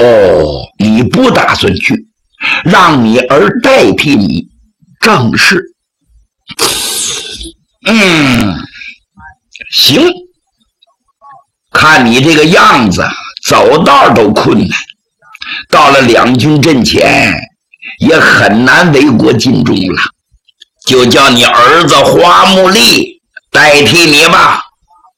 哦，你不打算去，让你儿代替你，正是。行，看你这个样子，走道都困难，到了两军阵前，也很难为国尽忠了。就叫你儿子花木力代替你吧。